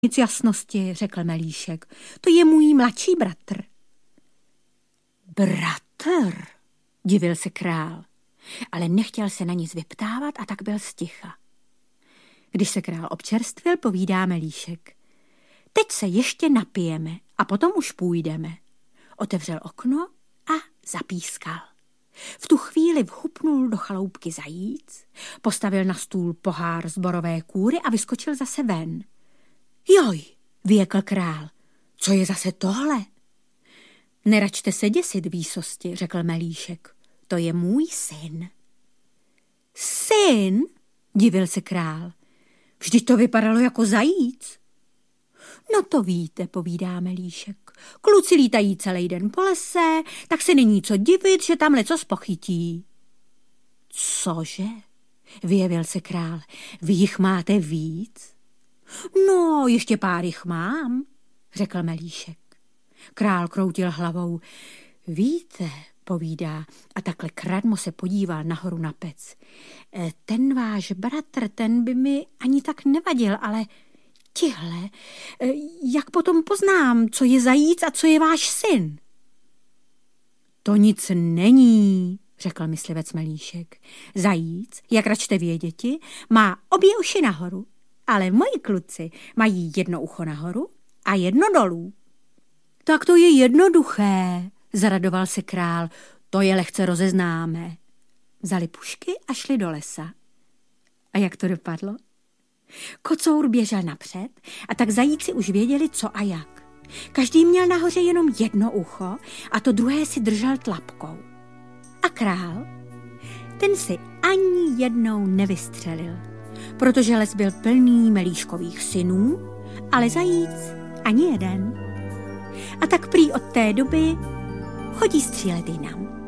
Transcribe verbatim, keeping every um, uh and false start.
Nic jasnosti, řekl Melíšek. To je můj mladší bratr. Bratr, divil se král, ale nechtěl se na nic vyptávat a tak byl sticha. Když se král občerstvil, povídá Melíšek. Teď se ještě napijeme a potom už půjdeme. Otevřel okno a zapískal. V tu chvíli vhupnul do chaloupky zajíc, postavil na stůl pohár z borové kůry a vyskočil zase ven. Joj, vyjekl král, co je zase tohle? Neračte se děsit, výsosti, řekl Melíšek, to je můj syn. Syn? Divil se král, vždyť to vypadalo jako zajíc. No to víte, povídá Melíšek, kluci lítají celý den po lese, tak se není co divit, že tam lecos pochytí. Cože? Vyjevil se král, vy jich máte víc? No, ještě pár jich mám, řekl Melíšek. Král kroutil hlavou. Víte, povídá, a takhle kradmo se podíval nahoru na pec. Ten váš bratr, ten by mi ani tak nevadil, ale tihle, jak potom poznám, co je zajíc a co je váš syn? To nic není, řekl myslivec Melíšek. Zajíc, jak račte věděti, má obě uši nahoru, ale moji kluci mají jedno ucho nahoru a jedno dolů. Tak to je jednoduché, zaradoval se král, to je lehce rozeznáme. Vzali pušky a šli do lesa. A jak to dopadlo? Kocour běžel napřed a tak zajíci už věděli, co a jak. Každý měl nahoře jenom jedno ucho a to druhé si držel tlapkou. A král? Ten si ani jednou nevystřelil, protože les byl plný Melíškových synů, ale zajíc ani jeden. A tak prý od té doby chodí střílet jinam.